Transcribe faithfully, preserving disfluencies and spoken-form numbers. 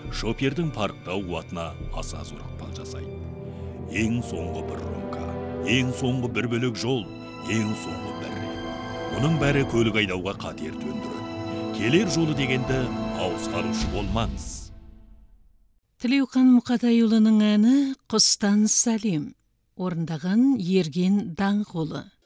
шопердің парктау қуатына аса зор ықпал жасайды. Ең соңғы бір рөмка, ең соңғы бір бөлек жол, ең соңғы бір рет. Мұның бәрі көлік айдауға қатер төндіреді. Келер жолы дегенді ауызға алушы болмаңыз. Тілеухан Мұқатайұлының әні «Құстан сәлем» орындаған Ерген Даңғолы.